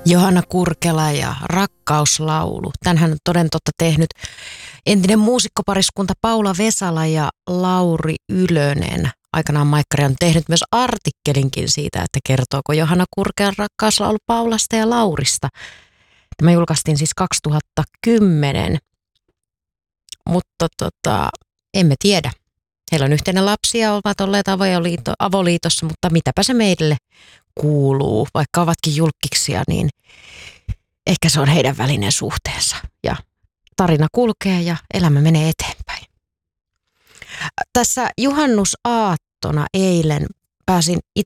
Johanna Kurkela ja Rakkauslaulu. Tänhän on toden totta tehnyt entinen muusikkopariskunta Paula Vesala ja Lauri Ylönen. Aikanaan Maikkari on tehnyt myös artikkelinkin siitä, että kertooko Johanna Kurkelan Rakkauslaulu Paulasta ja Laurista. Tämä julkaistiin siis 2010, mutta emme tiedä. Heillä on yhteinen lapsi ja ovat olleet avoliitossa, mutta mitäpä se meille kuuluu. Vaikka ovatkin julkkiksia, niin ehkä se on heidän välinen suhteensa. Ja tarina kulkee ja elämä menee eteenpäin. Tässä juhannusaattona eilen pääsin